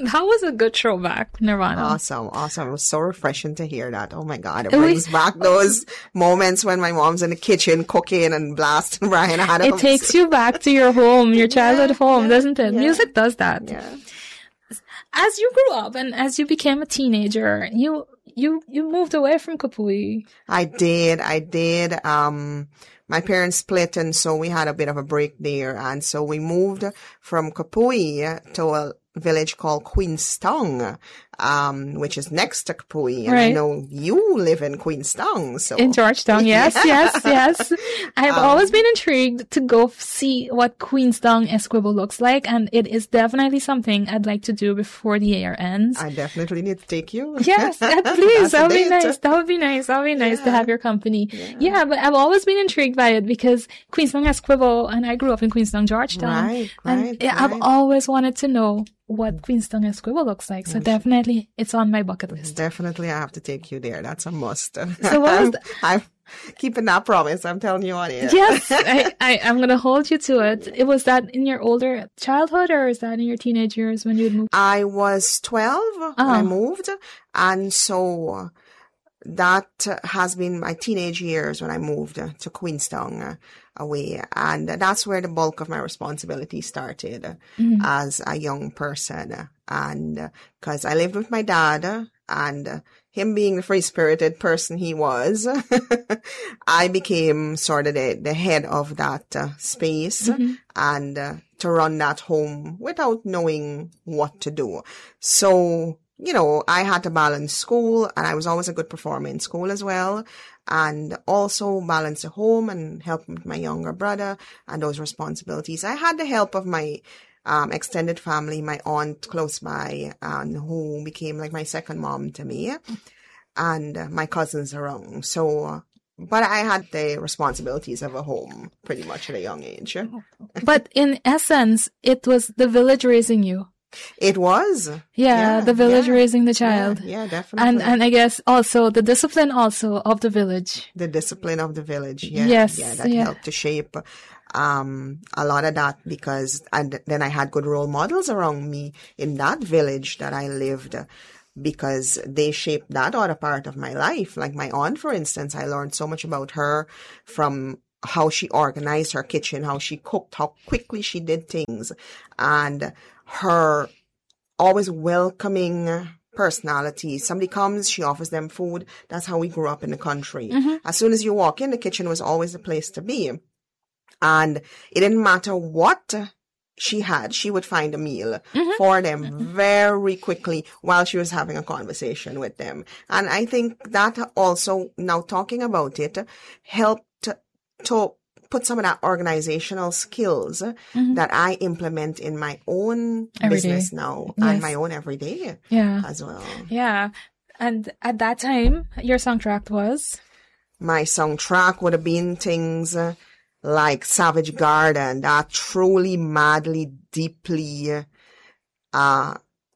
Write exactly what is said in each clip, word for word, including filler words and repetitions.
That was a good throwback, Nirvana. Awesome, awesome. It was so refreshing to hear that. Oh my God. It It brings was- back those moments when my mom's in the kitchen cooking and blasting Brian Adams. It takes you back to your home, your childhood Yeah, home, yeah, doesn't it? yeah. Music does that. Yeah. As you grew up and as you became a teenager, you you you moved away from Kapui. I did. I did. Um, my parents split, and so we had a bit of a break there. And so we moved from Kapui to a village called Queenstown, um, which is next to Kapui. And I Right. know you live in Queenstown, so. In Georgetown, yes, yes, yes. I've Um, always been intrigued to go f- see what Queenstown Esquivel looks like, and it is definitely something I'd like to do before the year ends. I definitely need to take you. Yes, uh, please. That's That would a be date. nice. That would be nice. That would be nice to Yeah. have your company. Yeah. but I've always been intrigued by it because Queenstown Esquivel, and I grew up in Queenstown, Georgetown. Right, and right, yeah, I've right. always wanted to know what Queenstown Esquivel looks like. So definitely, it's on my bucket list. Definitely, I have to take you there. That's a must. So what was I'm, the- I'm keeping that promise. I'm telling you on air. Yes, I, I, I'm going to hold you to it. It was that in your older childhood, or is that in your teenage years when you would move? I was twelve when I Oh. moved, and so that has been my teenage years when I moved to Queenstown uh, away, and that's where the bulk of my responsibility started as a young person. And because I lived with my dad, and him being the free-spirited person he was, I became sort of the, the head of that uh, space and uh, to run that home without knowing what to do. So, you know, I had to balance school, and I was always a good performer in school as well, and also balance the home and help with my younger brother and those responsibilities. I had the help of my um, extended family, my aunt close by, and who became like my second mom to me, and uh, my cousins around. So, uh, but I had the responsibilities of a home pretty much at a young age. But in essence, it was the village raising you. It was. Yeah, the village yeah, raising the child. Yeah, yeah, definitely. And and I guess also the discipline also of the village. The discipline of the village. Yeah, Yes, yeah, that yeah. helped to shape um a lot of that, because and then I had good role models around me in that village that I lived, because they shaped that other part of my life. Like my aunt, for instance, I learned so much about her from how she organized her kitchen, how she cooked, how quickly she did things, and her always welcoming personality. Somebody comes, she offers them food. That's how we grew up in the country. As soon as you walk in, the kitchen was always the place to be. And it didn't matter what she had, she would find a meal for them very quickly while she was having a conversation with them. And I think that also, now talking about it, helped to put some of that organizational skills that I implement in my own Every business day. now Yes. and my own everyday Yeah. as well. Yeah. And at that time, your soundtrack was? My soundtrack would have been things uh, like Savage Garden, that truly, madly, deeply uh,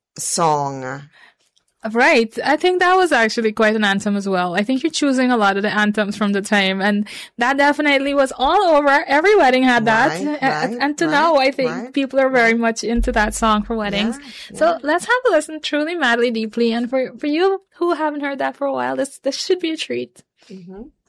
song. Right. I think that was actually quite an anthem as well. I think you're choosing a lot of the anthems from the time, and that definitely was all over. Every wedding had that. Right, A- right, and to right, now, I think right, people are very much into that song for weddings. Yeah, So let's have a listen, Truly, Madly, Deeply. And for, for you who haven't heard that for a while, this, this should be a treat. Mm-hmm.